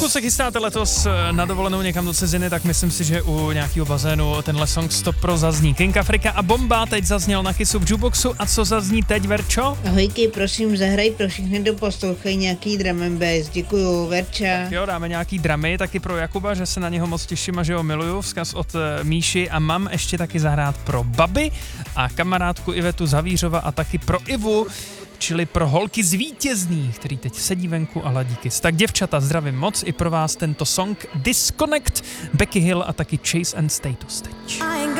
Pokud se chystáte letos na dovolenou někam do ciziny, tak myslím si, že u nějakého bazénu tenhle song 100% zazní. King Afrika a Bomba teď zazněl na Kissu v jukeboxu. A co zazní teď, Verčo? Ahojky, prosím, zahraj pro všechny, kdo poslouchají nějaký drum and bass. Děkuju, Verča. Jo, dáme nějaký dramy, taky pro Jakuba, že se na něho moc těším a že ho miluju. Vzkaz od Míši a mám ještě taky zahrát pro babi a kamarádku Ivetu Zavířova a taky pro Ivu, čili pro holky z Vítězných, který teď sedí venku a ladí kys. Tak děvčata, zdravím moc, i pro vás tento song Disconnect, Becky Hill a taky Chase and Status teď.